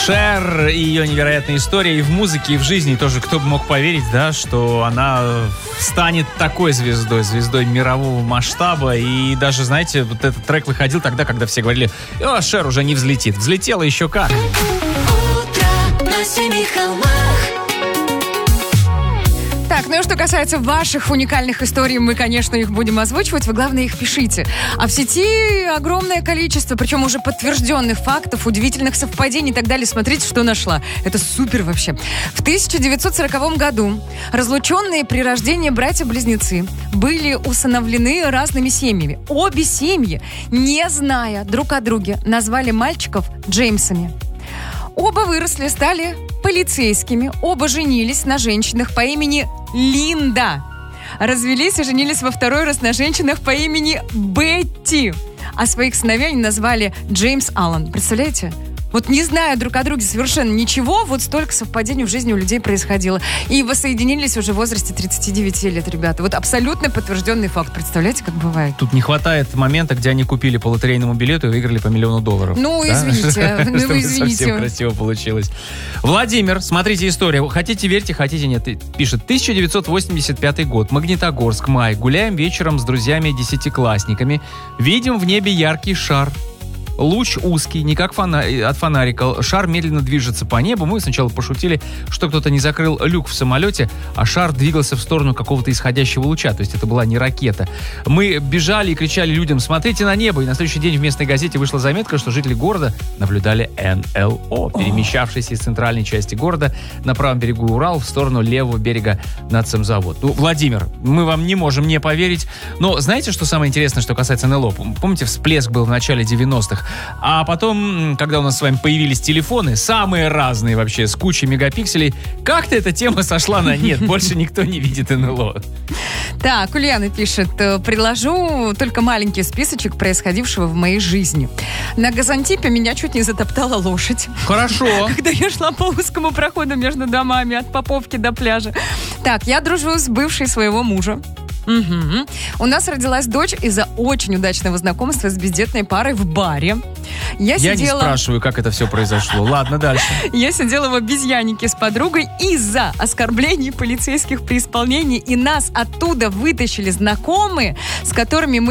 Шер и ее невероятная история и в музыке, и в жизни. Тоже кто бы мог поверить, да, что она станет такой звездой мирового масштаба. И даже, знаете, вот этот трек выходил тогда, когда все говорили: «О, Шер уже не взлетит». Взлетела еще как. Утро на семи холмах. Так, ну и что касается ваших уникальных историй, мы, конечно, их будем озвучивать, вы, главное, их пишите. А в сети огромное количество, причем уже подтвержденных фактов, удивительных совпадений и так далее. Смотрите, что нашла. Это супер вообще. В 1940 году разлученные при рождении братья-близнецы были усыновлены разными семьями. Обе семьи, не зная друг о друге, назвали мальчиков Джеймсами. Оба выросли, стали полицейскими, оба женились на женщинах по имени Линда. Развелись и женились во второй раз на женщинах по имени Бетти. А своих сыновей они назвали Джеймс Аллан. Представляете? Вот не зная друг о друге совершенно ничего, вот столько совпадений в жизни у людей происходило. И воссоединились уже в возрасте 39 лет, ребята. Вот абсолютно подтвержденный факт. Представляете, как бывает? Тут не хватает момента, где они купили по лотерейному билету и выиграли по $1 миллион. Ну, извините. Ну, извините. Совсем красиво получилось. Владимир, смотрите историю. Хотите верьте, хотите нет. Пишет: 1985 год. Магнитогорск, май. Гуляем вечером с друзьями-десятиклассниками. Видим в небе яркий шар. Луч узкий, не как от фонарика. Шар медленно движется по небу. Мы сначала пошутили, что кто-то не закрыл люк в самолете, а шар двигался в сторону какого-то исходящего луча. То есть это была не ракета. Мы бежали и кричали людям: смотрите на небо. И на следующий день в местной газете вышла заметка, что жители города наблюдали НЛО, перемещавшийся из центральной части города на правом берегу Урала в сторону левого берега Нацемзавод. Ну, Владимир, мы вам не можем не поверить. Но знаете, что самое интересное, что касается НЛО? Помните, всплеск был в начале 90-х? А потом, когда у нас с вами появились телефоны, самые разные вообще, с кучей мегапикселей, как-то эта тема сошла на нет. Больше никто не видит НЛО. Так, Ульяна пишет: предложу только маленький списочек происходившего в моей жизни. На Газантипе меня чуть не затоптала лошадь. Хорошо. Когда я шла по узкому проходу между домами от Поповки до пляжа. Так, я дружу с бывшей своего мужа. Угу. У нас родилась дочь из-за очень удачного знакомства с бездетной парой в баре. Я не спрашиваю, как это все произошло. Ладно, дальше. Я сидела в обезьяннике с подругой из-за оскорблений полицейских при исполнении, и нас оттуда вытащили знакомые, с которыми мы